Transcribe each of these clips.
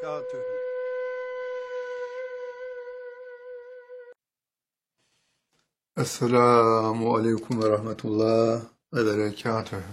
وبركاته. Esselamu Aleyküm ve Rahmetullah ve Berekatühü.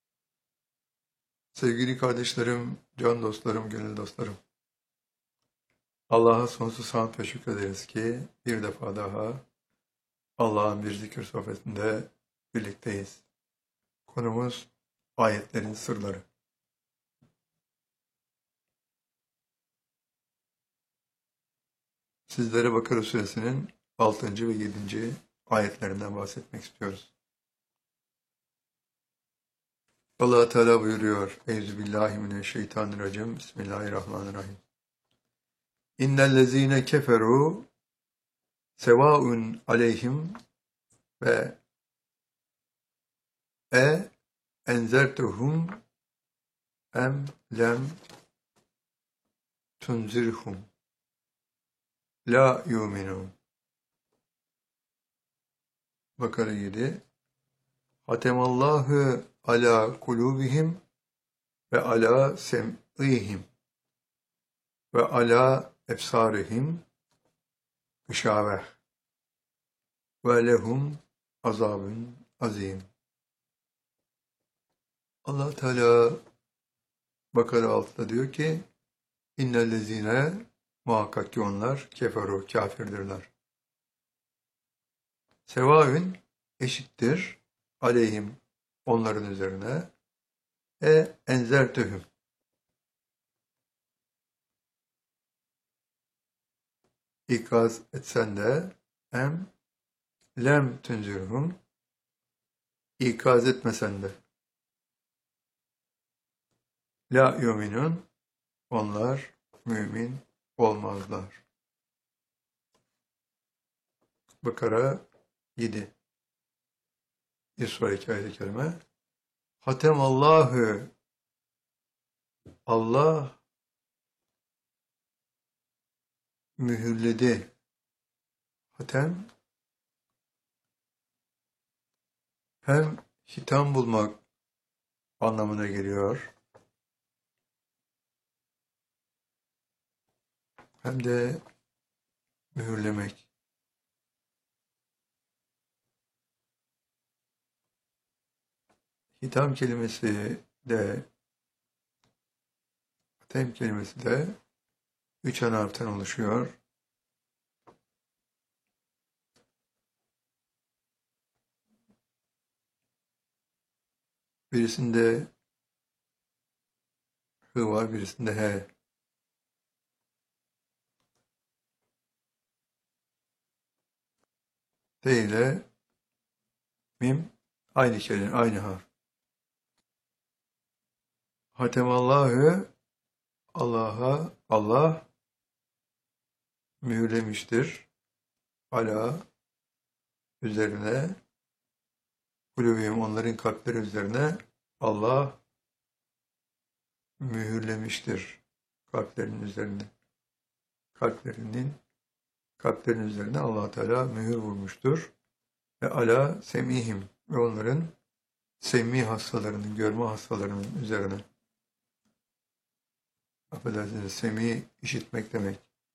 Sevgili kardeşlerim, can dostlarım, gönül dostlarım. Allah'a sonsuz hamd ve şükrederiz ki bir defa daha Allah'ın bir zikir sohbetinde birlikteyiz. Konumuz ayetlerin sırları. Sizlere Bakara suresinin 6. ve 7. ayetlerinden bahsetmek istiyoruz. Allah Teala buyuruyor: Euzubillahimineşşeytanirracim. Bismillahirrahmanirrahim. İnnellezîne keferû sevaun aleyhim ve enzertuhum em lem tunzirhum la yu'minun. Bakara 7. Hatemallahu ala kulubihim ve ala sem'ihim ve ala efsarihim gışaveh ve lehum azabun azim. Allah Teala Bakara 6'da diyor ki İnnellezine, muhakkak ki onlar keferu, kafirdirler. Sevaün, eşittir, aleyhim, onların üzerine, enzertühüm, ikaz etsen de, lem tünzürhüm, ikaz etmesen de, la yuminun, onlar mümin olmazlar. Bakara 7. Bir sonraki ayet-i kerime. Hatemallahu, Allah mühürledi. Hatem, hem hitam bulmak anlamına geliyor, hem de mühürlemek. Hitam kelimesi de, hatem kelimesi de 3 ana harften oluşuyor. Birisinde hı var, birisinde he. T ile mim aynı kelime, aynı harf. Hatemallahu, Allah mühürlemiştir. Ala, üzerine, kulübühüm, onların kalpleri üzerine Allah mühürlemiştir. Kalplerinin üzerine. Kalplerin üzerine Allah Teala mühür vurmuştur. Ve ala semihim, ve onların semih hastalarının, görme hastalarının üzerine. Affedersiniz, semih işitmek demek.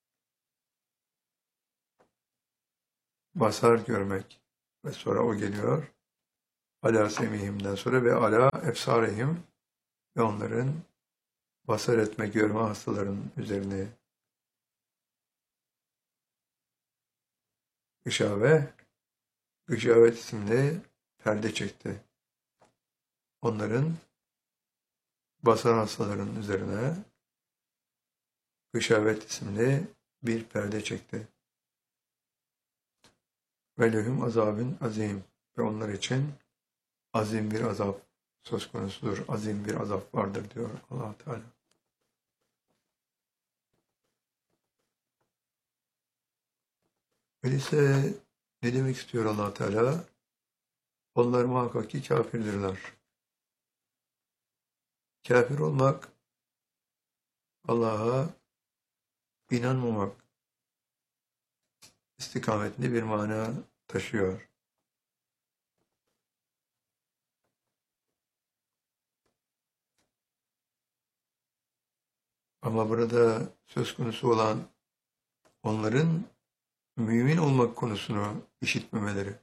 Basar görmek. Ve sonra o geliyor. Ala semihimden sonra ve ala efsarihim, ve onların basar etme, görme hastalarının üzerine. Gışavet isimli perde çekti. Onların basar hastalarının üzerine gışavet isimli bir perde çekti. Ve lehum azabun azim, ve onlar için azim bir azap söz konusudur. Azim bir azap vardır diyor Allah Teala. Öyleyse ne demek istiyor Allah Teala? Onlar muhakkak ki kafirdirler. Kafir olmak, Allah'a inanmamak istikametli bir mana taşıyor. Ama burada söz konusu olan onların mümin olmak konusunu işitmemeleri.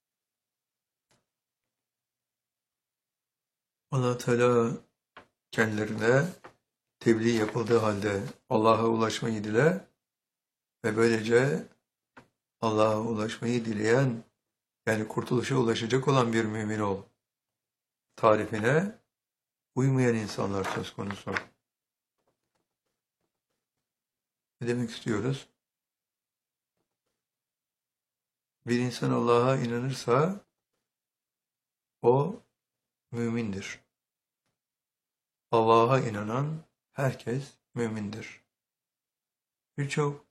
Allah Teala kendilerine tebliğ yapıldığı halde Allah'a ulaşmayı dile ve böylece Allah'a ulaşmayı dileyen, yani kurtuluşa ulaşacak olan bir mümin ol tarifine uymayan insanlar söz konusu. Ne demek istiyoruz? Bir insan Allah'a inanırsa o mümindir. Allah'a inanan herkes mümindir. Birçok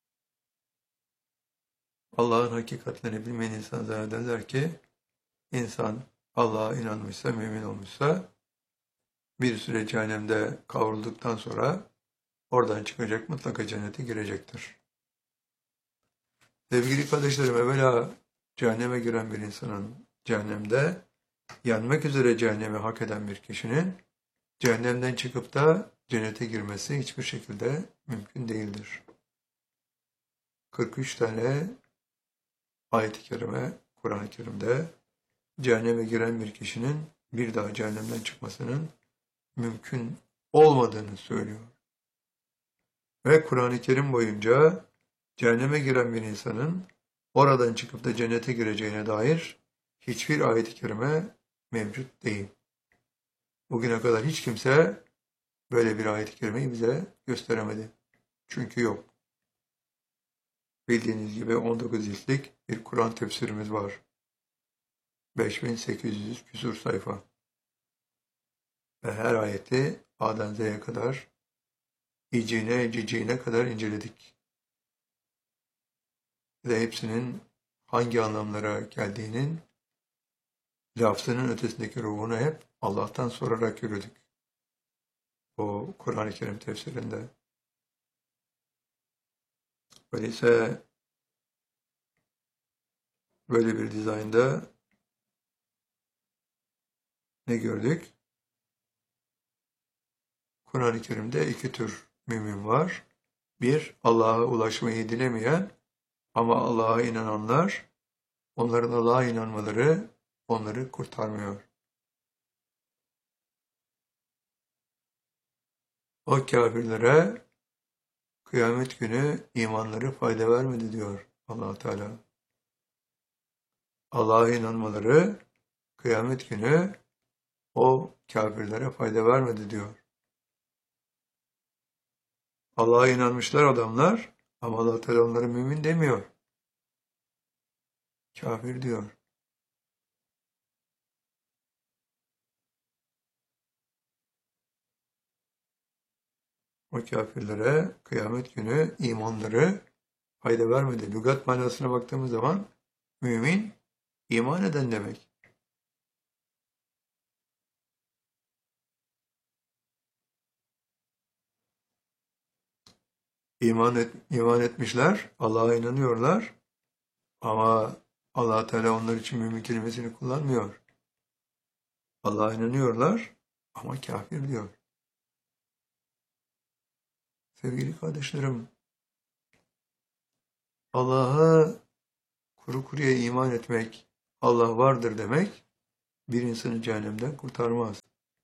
Allah'ın hakikatlerini bilmeyen insan zannederler ki insan Allah'a inanmışsa, mümin olmuşsa bir süre cehennemde kavrulduktan sonra oradan çıkacak, mutlaka cennete girecektir. Sevgili kardeşlerim, evvela cehenneme giren bir insanın cehennemde yanmak üzere cehennemi hak eden bir kişinin cehennemden çıkıp da cennete girmesi hiçbir şekilde mümkün değildir. 43 tane ayet-i kerime Kur'an-ı Kerim'de cehenneme giren bir kişinin bir daha cehennemden çıkmasının mümkün olmadığını söylüyor. Ve Kur'an-ı Kerim boyunca cehenneme giren bir insanın oradan çıkıp da cennete gireceğine dair hiçbir ayet-i kerime mevcut değil. Bugüne kadar hiç kimse böyle bir ayet-i kerimeyi bize gösteremedi. Çünkü yok. Bildiğiniz gibi 19 ciltlik bir Kur'an tefsirimiz var. 5800 küsur sayfa. Ve her ayeti A'dan Z'ye kadar, iciğine, ciciğine kadar inceledik. Ve hepsinin hangi anlamlara geldiğinin, lafzının ötesindeki ruhunu hep Allah'tan sorarak yürüdük. O Kur'an-ı Kerim tefsirinde. Öyleyse böyle bir dizaynda ne gördük? Kur'an-ı Kerim'de iki tür mümin var. Bir, Allah'a ulaşmayı dilemeyen ama Allah'a inananlar, onların Allah'a inanmaları onları kurtarmıyor. O kafirlere kıyamet günü imanları fayda vermedi diyor Allah Teala. Allah'a inanmaları kıyamet günü o kafirlere fayda vermedi diyor. Allah'a inanmışlar adamlar ama Allah Teala onları mümin demiyor. Kafir diyor. O kafirlere kıyamet günü imanları fayda vermedi. Lügat manasına baktığımız zaman mümin iman eden demek. İman etmişler, Allah'a inanıyorlar ama Allah Teala onlar için mümin kelimesini kullanmıyor. Allah'a inanıyorlar ama kafir diyor. Sevgili kardeşlerim, Allah'a kuru kuruya iman etmek, Allah vardır demek, bir insanı cehennemden kurtarmaz.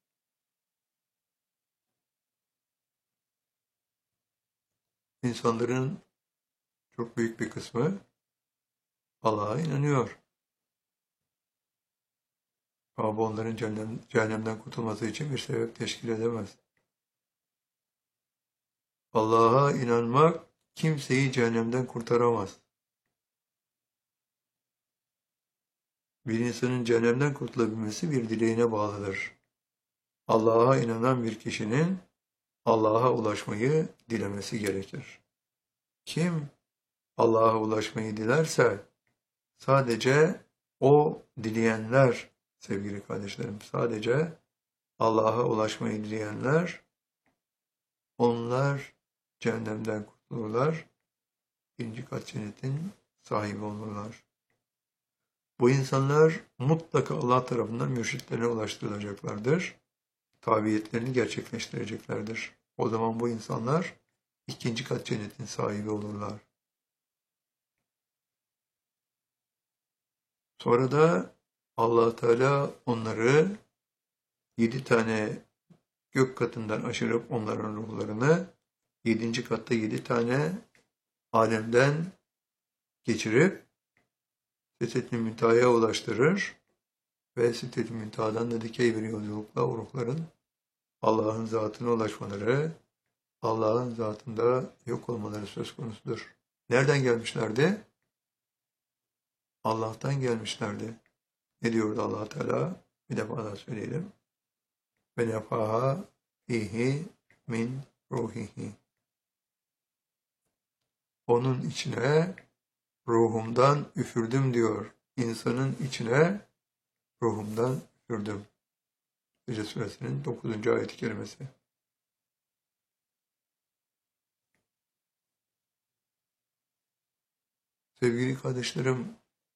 İnsanların çok büyük bir kısmı Allah'a inanıyor. Ama bu onların cehennemden kurtulması için bir sebep teşkil edemez. Allah'a inanmak kimseyi cehennemden kurtaramaz. Bir insanın cehennemden kurtulabilmesi bir dileğine bağlıdır. Allah'a inanan bir kişinin Allah'a ulaşmayı dilemesi gerekir. Kim Allah'a ulaşmayı dilerse sadece o dileyenler, sevgili kardeşlerim, sadece Allah'a ulaşmayı dileyenler, onlar cehennemden kurtulurlar, ikinci kat cennetin sahibi olurlar. Bu insanlar mutlaka Allah tarafından mürşitlerine ulaştırılacaklardır. Tabiyetlerini gerçekleştireceklerdir. O zaman bu insanlar ikinci kat cennetin sahibi olurlar. Sonra da Allah Teala onları 7 tane gök katından aşırıp onların ruhlarını 7. katta 7 tane alemden geçirip Sidret-i Müntaha'ya ulaştırır ve Sidret-i Müntaha'dan da dikey bir yolculukla o ruhların Allah'ın zatına ulaşmaları, Allah'ın zatında yok olmaları söz konusudur. Nereden gelmişlerdi? Allah'tan gelmişlerdi. Ne diyordu Allah Teala? Bir defa daha söyleyelim. Ve nefaha fihi min ruhihi. Onun içine ruhumdan üfürdüm diyor. İnsanın içine ruhumdan üfürdüm. Secde Suresinin 9. ayet-i kerimesi. Sevgili kardeşlerim,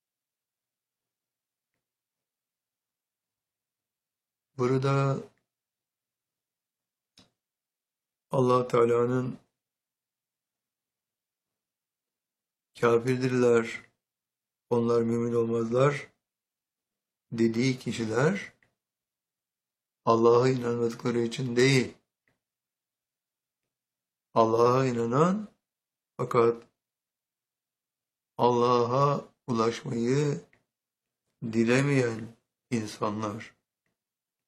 burada Allah Teala'nın kafirdirler, onlar mümin olmazlar dediği kişiler Allah'a inanmadıkları için değil, Allah'a inanan fakat Allah'a ulaşmayı dilemeyen insanlar.